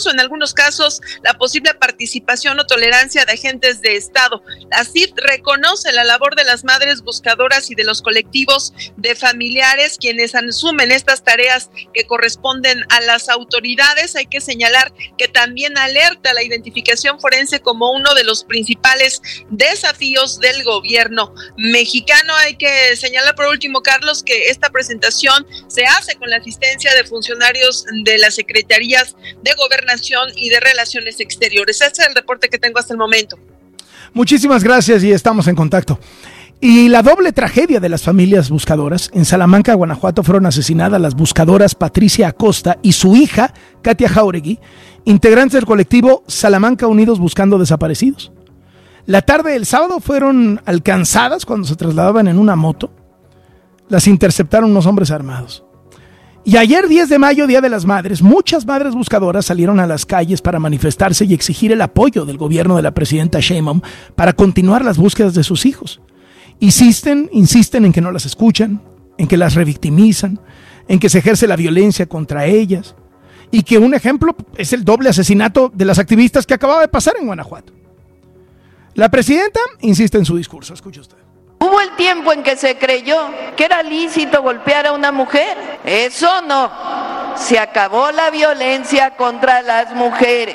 incluso en algunos casos la posible participación o tolerancia de agentes de Estado. La CIF reconoce la labor de las madres buscadoras y de los colectivos de familiares quienes asumen estas tareas que corresponden a las autoridades. Hay que señalar que también alerta la identificación forense como uno de los principales desafíos del gobierno mexicano. Hay que señalar por último, Carlos, que esta presentación se hace con la asistencia de funcionarios de las secretarías de Gobernación y de Relaciones Exteriores. Ese es el reporte que tengo hasta el momento. Muchísimas gracias y estamos en contacto. Y la doble tragedia de las familias buscadoras. En Salamanca, Guanajuato, fueron asesinadas las buscadoras Patricia Acosta y su hija, Katia Jauregui, integrantes del colectivo Salamanca Unidos Buscando Desaparecidos. La tarde del sábado fueron alcanzadas cuando se trasladaban en una moto. Las interceptaron unos hombres armados. Y ayer, 10 de mayo, Día de las Madres, muchas madres buscadoras salieron a las calles para manifestarse y exigir el apoyo del gobierno de la presidenta Sheinbaum para continuar las búsquedas de sus hijos. Insisten en que no las escuchan, en que las revictimizan, en que se ejerce la violencia contra ellas y que un ejemplo es el doble asesinato de las activistas que acababa de pasar en Guanajuato. La presidenta insiste en su discurso, escuche usted. Hubo el tiempo en que se creyó que era lícito golpear a una mujer. Eso no. Se acabó la violencia contra las mujeres.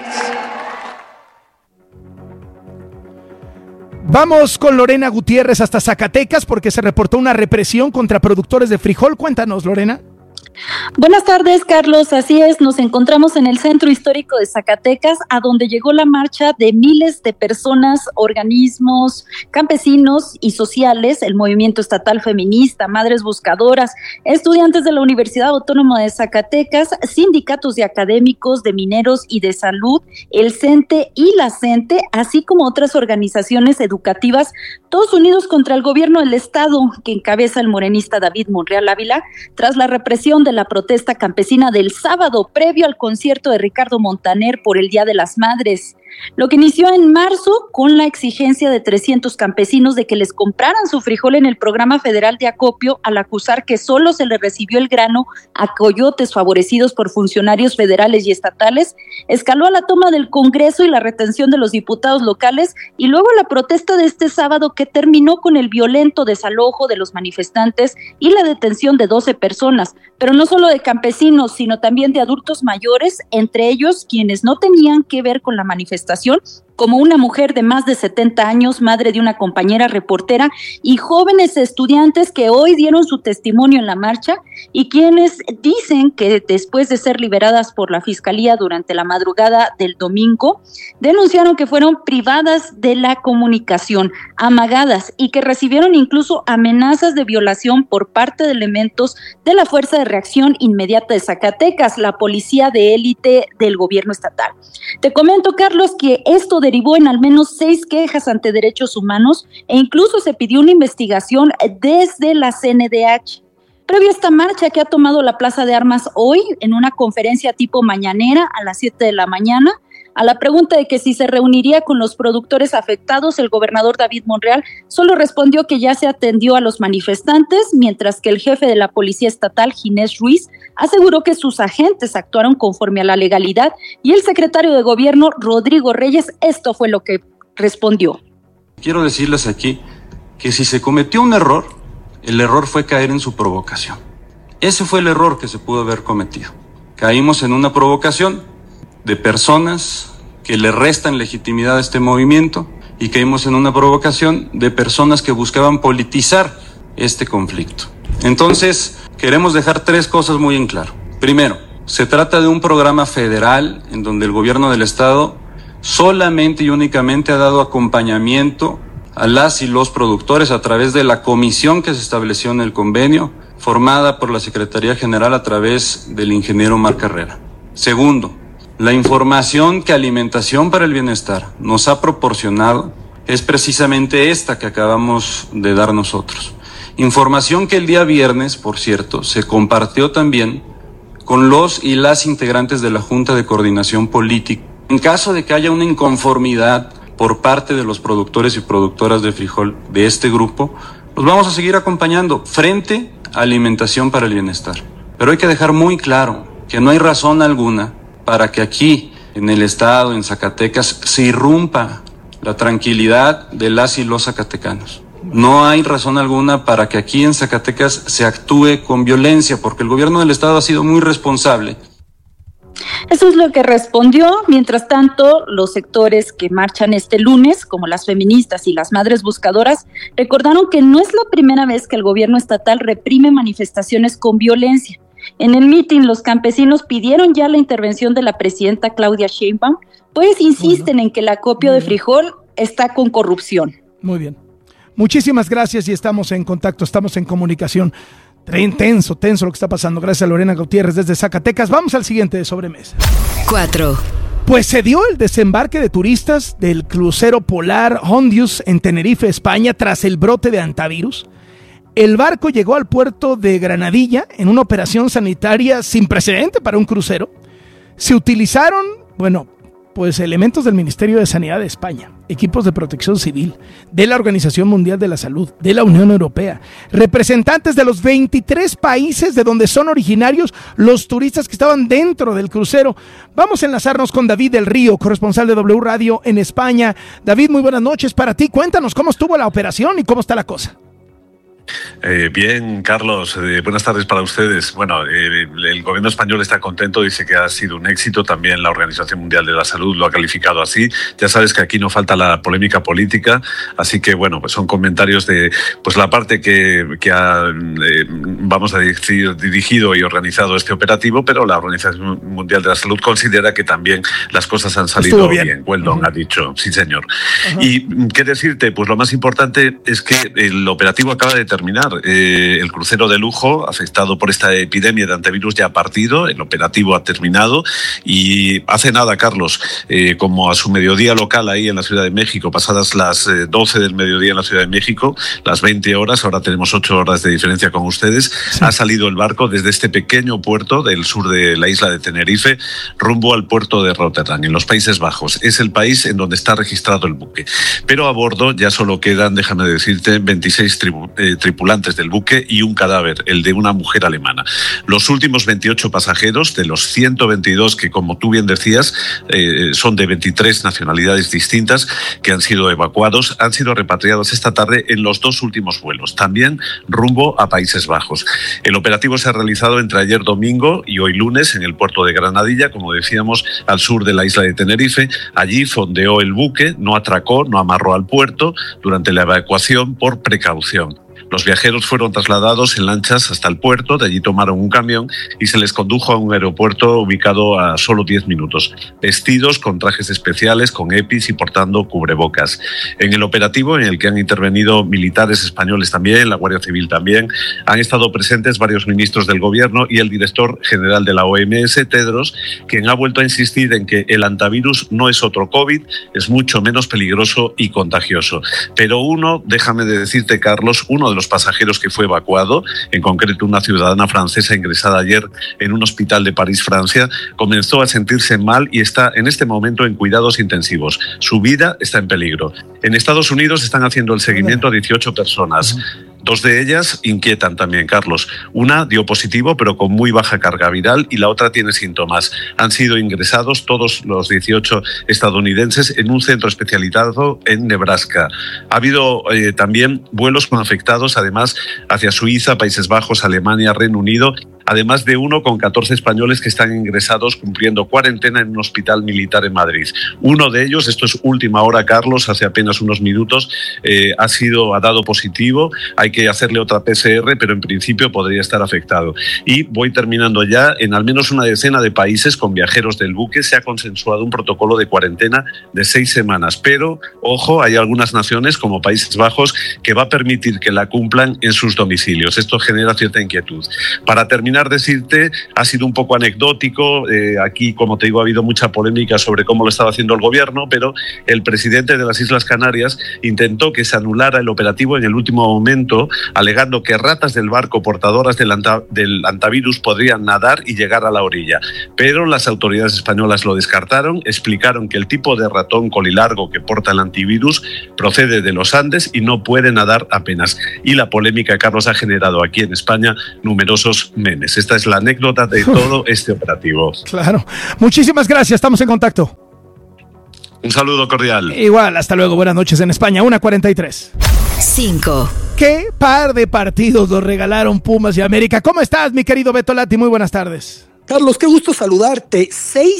Vamos con Lorena Gutiérrez hasta Zacatecas porque se reportó una represión contra productores de frijol. Cuéntanos, Lorena. Buenas tardes, Carlos. Así es, nos encontramos en el centro histórico de Zacatecas, a donde llegó la marcha de miles de personas, organismos, campesinos y sociales, el movimiento estatal feminista, madres buscadoras, estudiantes de la Universidad Autónoma de Zacatecas, sindicatos de académicos, de mineros y de salud, el CENTE y la CENTE, así como otras organizaciones educativas, todos unidos contra el gobierno del estado que encabeza el morenista David Monreal Ávila, tras la represión de la protesta campesina del sábado previo al concierto de Ricardo Montaner por el Día de las Madres. Lo que inició en marzo con la exigencia de 300 campesinos de que les compraran su frijol en el programa federal de acopio al acusar que solo se le recibió el grano a coyotes favorecidos por funcionarios federales y estatales, escaló a la toma del Congreso y la retención de los diputados locales y luego la protesta de este sábado que terminó con el violento desalojo de los manifestantes y la detención de 12 personas, pero no solo de campesinos, sino también de adultos mayores, entre ellos quienes no tenían que ver con la manifestación, como una mujer de más de 70 años, madre de una compañera reportera, y jóvenes estudiantes que hoy dieron su testimonio en la marcha y quienes dicen que después de ser liberadas por la Fiscalía durante la madrugada del domingo, denunciaron que fueron privadas de la comunicación, amagadas y que recibieron incluso amenazas de violación por parte de elementos de la Fuerza de Reacción Inmediata de Zacatecas, la policía de élite del gobierno estatal. Te comento, Carlos, que esto derivó en al menos 6 quejas ante derechos humanos e incluso se pidió una investigación desde la CNDH. Previo a esta marcha que ha tomado la Plaza de Armas hoy en una conferencia tipo mañanera a las 7 de la mañana, a la pregunta de que si se reuniría con los productores afectados, el gobernador David Monreal solo respondió que ya se atendió a los manifestantes, mientras que el jefe de la Policía Estatal, Ginés Ruiz, aseguró que sus agentes actuaron conforme a la legalidad y el secretario de Gobierno, Rodrigo Reyes, esto fue lo que respondió. Quiero decirles aquí que si se cometió un error, el error fue caer en su provocación. Ese fue el error que se pudo haber cometido. Caímos en una provocación de personas que le restan legitimidad a este movimiento y caímos en una provocación de personas que buscaban politizar este conflicto. Entonces, queremos dejar 3 cosas muy en claro. Primero, se trata de un programa federal en donde el gobierno del estado solamente y únicamente ha dado acompañamiento a las y los productores a través de la comisión que se estableció en el convenio, formada por la Secretaría General a través del ingeniero Mar Carrera. Segundo, la información que Alimentación para el Bienestar nos ha proporcionado es precisamente esta que acabamos de dar nosotros. Información que el día viernes, por cierto, se compartió también con los y las integrantes de la Junta de Coordinación Política. En caso de que haya una inconformidad por parte de los productores y productoras de frijol de este grupo, los vamos a seguir acompañando frente a Alimentación para el Bienestar. Pero hay que dejar muy claro que no hay razón alguna para que aquí en el estado, en Zacatecas, se irrumpa la tranquilidad de las y los zacatecanos. No hay razón alguna para que aquí en Zacatecas se actúe con violencia, porque el gobierno del estado ha sido muy responsable. Eso es lo que respondió. Mientras tanto, los sectores que marchan este lunes, como las feministas y las madres buscadoras, recordaron que no es la primera vez que el gobierno estatal reprime manifestaciones con violencia. En el mitin, los campesinos pidieron ya la intervención de la presidenta Claudia Sheinbaum, pues insisten en que el acopio de frijol está con corrupción. Muy bien. Muchísimas gracias y estamos en contacto, estamos en comunicación. Tenso lo que está pasando. Gracias a Lorena Gutiérrez desde Zacatecas. Vamos al siguiente de sobremesa. 4. Pues se dio el desembarque de turistas del crucero polar Hondius en Tenerife, España, tras el brote de hantavirus. El barco llegó al puerto de Granadilla en una operación sanitaria sin precedente para un crucero. Se utilizaron, pues elementos del Ministerio de Sanidad de España, equipos de protección civil, de la Organización Mundial de la Salud, de la Unión Europea, representantes de los 23 países de donde son originarios los turistas que estaban dentro del crucero. Vamos a enlazarnos con David del Río, corresponsal de W Radio en España. David, muy buenas noches para ti. Cuéntanos cómo estuvo la operación y cómo está la cosa. Bien, Carlos, buenas tardes para ustedes. Bueno, el gobierno español está contento, dice que ha sido un éxito. También la Organización Mundial de la Salud lo ha calificado así. Ya sabes que aquí no falta la polémica política, así que bueno, pues son comentarios de pues la parte que ha, vamos a decir, dirigido y organizado este operativo, pero la Organización Mundial de la Salud considera que también las cosas han salido bien. Well done, ha dicho, sí señor. Y qué decirte, pues lo más importante es que el operativo acaba de terminar. El crucero de lujo afectado por esta epidemia de hantavirus ya ha partido, el operativo ha terminado y hace nada, Carlos, como a su mediodía local ahí en la Ciudad de México, pasadas las 12 del mediodía en la Ciudad de México, las 20 horas, ahora tenemos 8 horas de diferencia con ustedes, ha salido el barco desde este pequeño puerto del sur de la isla de Tenerife rumbo al puerto de Rotterdam, en los Países Bajos. Es el país en donde está registrado el buque. Pero a bordo ya solo quedan, déjame decirte, 26 tripulantes del buque y un cadáver, el de una mujer alemana. Los últimos 28 pasajeros, de los 122 que, como tú bien decías, son de 23 nacionalidades distintas que han sido evacuados, han sido repatriados esta tarde en los 2 últimos vuelos, también rumbo a Países Bajos. El operativo se ha realizado entre ayer domingo y hoy lunes en el puerto de Granadilla, como decíamos, al sur de la isla de Tenerife. Allí fondeó el buque, no atracó, no amarró al puerto durante la evacuación por precaución. Los viajeros fueron trasladados en lanchas hasta el puerto, de allí tomaron un camión y se les condujo a un aeropuerto ubicado a solo 10 minutos, vestidos con trajes especiales, con EPIs y portando cubrebocas. En el operativo, en el que han intervenido militares españoles también, la Guardia Civil también, han estado presentes varios ministros del gobierno y el director general de la OMS, Tedros, quien ha vuelto a insistir en que el hantavirus no es otro COVID, es mucho menos peligroso y contagioso. Pero déjame decirte, Carlos, uno de los pasajeros que fue evacuado, en concreto una ciudadana francesa ingresada ayer en un hospital de París, Francia, comenzó a sentirse mal y está en este momento en cuidados intensivos. Su vida está en peligro. En Estados Unidos están haciendo el seguimiento a 18 personas. 2 de ellas inquietan también, Carlos. Una dio positivo, pero con muy baja carga viral, y la otra tiene síntomas. Han sido ingresados todos los 18 estadounidenses en un centro especializado en Nebraska. Ha habido también vuelos con afectados, además, hacia Suiza, Países Bajos, Alemania, Reino Unido, además de uno con 14 españoles que están ingresados cumpliendo cuarentena en un hospital militar en Madrid. Uno de ellos, esto es última hora, Carlos, hace apenas unos minutos, ha dado positivo. Hay que hacerle otra PCR, pero en principio podría estar afectado. Y voy terminando ya. En al menos una decena de países con viajeros del buque se ha consensuado un protocolo de cuarentena de 6 semanas. Pero, ojo, hay algunas naciones, como Países Bajos, que va a permitir que la cumplan en sus domicilios. Esto genera cierta inquietud. Para terminar, decirte, ha sido un poco anecdótico. Aquí, como te digo, ha habido mucha polémica sobre cómo lo estaba haciendo el gobierno, pero el presidente de las Islas Canarias intentó que se anulara el operativo en el último momento, alegando que ratas del barco portadoras del hantavirus podrían nadar y llegar a la orilla. Pero las autoridades españolas lo descartaron, explicaron que el tipo de ratón colilargo que porta el antivirus procede de los Andes y no puede nadar apenas. Y la polémica, Carlos, ha generado aquí en España numerosos memes. Jiménez. Esta es la anécdota de todo este operativo. Claro. Muchísimas gracias, estamos en contacto. Un saludo cordial. Igual, hasta luego. Buenas noches en España, 1:43. 5. ¿Qué par de partidos los regalaron Pumas y América? ¿Cómo estás, mi querido Beto Lati? Muy buenas tardes. Carlos, qué gusto saludarte.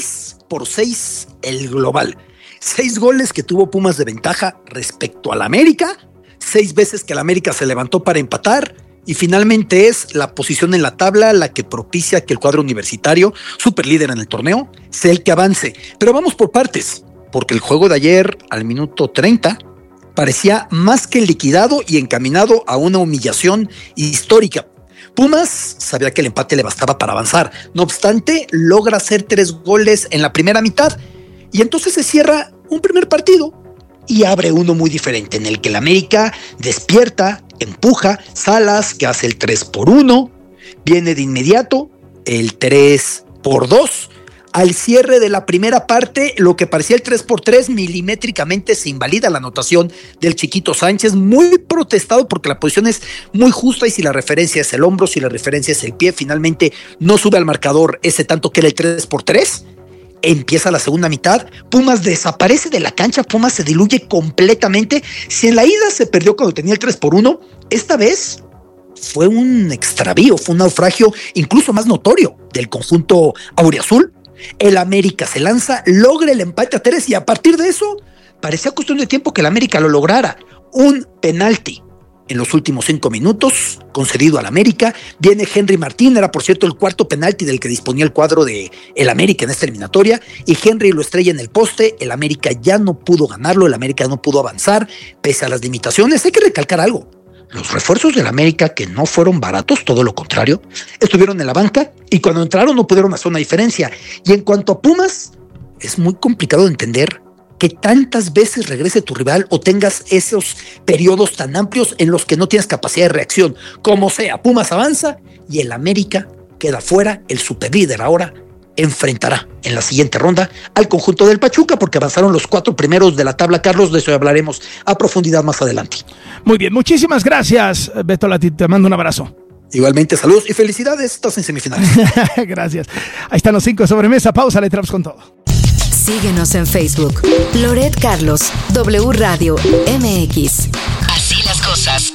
6-6 el global. 6 goles que tuvo Pumas de ventaja respecto al América. 6 veces que el América se levantó para empatar. Y finalmente es la posición en la tabla la que propicia que el cuadro universitario, superlíder en el torneo, sea el que avance. Pero vamos por partes, porque el juego de ayer, al minuto 30, parecía más que liquidado y encaminado a una humillación histórica. Pumas sabía que el empate le bastaba para avanzar. No obstante, logra hacer 3 goles en la primera mitad y entonces se cierra un primer partido y abre uno muy diferente, en el que el América despierta, empuja, Salas, que hace el 3-1, viene de inmediato el 3-2. Al cierre de la primera parte, lo que parecía el 3-3, milimétricamente se invalida la anotación del Chiquito Sánchez, muy protestado porque la posición es muy justa y si la referencia es el hombro, si la referencia es el pie, finalmente no sube al marcador ese tanto que era el 3-3. Empieza la segunda mitad, Pumas desaparece de la cancha, Pumas se diluye completamente. Si en la ida se perdió cuando tenía el 3-1, esta vez fue un extravío, fue un naufragio incluso más notorio del conjunto auriazul. El América se lanza, logra el empate a 3 y a partir de eso parecía cuestión de tiempo que el América lo lograra. Un penalti en los últimos 5 minutos concedido al América. Viene Henry Martín, era por cierto el cuarto penalti del que disponía el cuadro de el América en esta eliminatoria, y Henry lo estrella en el poste. El América ya no pudo ganarlo, el América no pudo avanzar pese a las limitaciones. Hay que recalcar algo: los refuerzos del América, que no fueron baratos, todo lo contrario, estuvieron en la banca y cuando entraron no pudieron hacer una diferencia. Y en cuanto a Pumas, es muy complicado de entender que tantas veces regrese tu rival o tengas esos periodos tan amplios en los que no tienes capacidad de reacción. Como sea, Pumas avanza y el América queda fuera. El superlíder ahora enfrentará en la siguiente ronda al conjunto del Pachuca, porque avanzaron los 4 primeros de la tabla. Carlos, de eso hablaremos a profundidad más adelante. Muy bien, muchísimas gracias, Beto Lati, te mando un abrazo. Igualmente, saludos y felicidades, estás en semifinales. Gracias. Ahí están los 5 sobremesa, pausa, le entramos con todo. Síguenos en Facebook, Loret Carlos, W Radio MX. Así las cosas.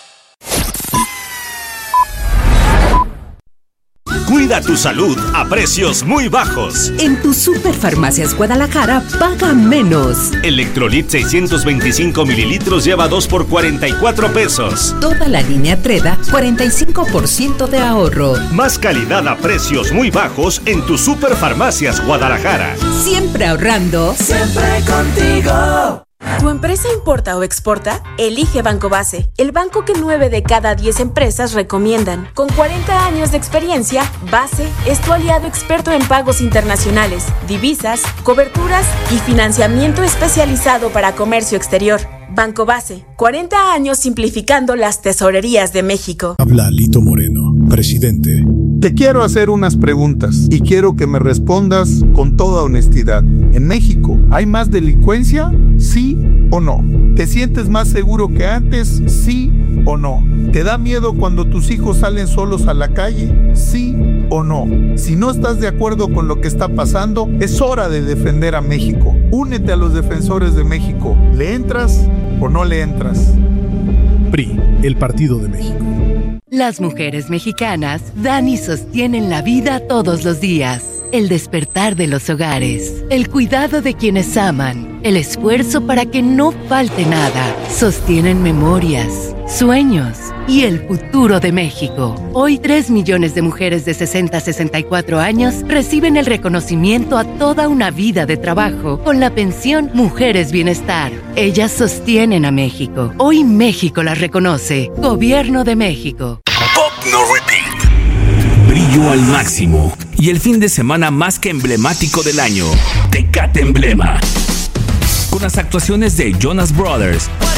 Cuida tu salud a precios muy bajos. En tu Superfarmacias Guadalajara paga menos. Electrolit 625 mililitros lleva 2 por 44 pesos. Toda la línea Treda, 45% de ahorro. Más calidad a precios muy bajos en tu Superfarmacias Guadalajara. Siempre ahorrando. Siempre contigo. ¿Tu empresa importa o exporta? Elige Banco Base, el banco que 9 de cada 10 empresas recomiendan. Con 40 años de experiencia, Base es tu aliado experto en pagos internacionales, divisas, coberturas y financiamiento especializado para comercio exterior. Banco Base, 40 años simplificando las tesorerías de México. Habla Lito Moreno, presidente. Te quiero hacer unas preguntas y quiero que me respondas con toda honestidad. ¿En México hay más delincuencia? ¿Sí o no? ¿Te sientes más seguro que antes? ¿Sí o no? ¿Te da miedo cuando tus hijos salen solos a la calle? ¿Sí o no? Si no estás de acuerdo con lo que está pasando, es hora de defender a México. Únete a los defensores de México. ¿Le entras o no le entras? PRI, el Partido de México. Las mujeres mexicanas dan y sostienen la vida todos los días. El despertar de los hogares, el cuidado de quienes aman, el esfuerzo para que no falte nada. Sostienen memorias, sueños y el futuro de México. Hoy 3 millones de mujeres de 60 a 64 años reciben el reconocimiento a toda una vida de trabajo con la pensión Mujeres Bienestar. Ellas sostienen a México. Hoy México las reconoce. Gobierno de México. Pop No Repeat. Brillo al máximo. Y el fin de semana más que emblemático del año. Tecate Emblema. Con las actuaciones de Jonas Brothers,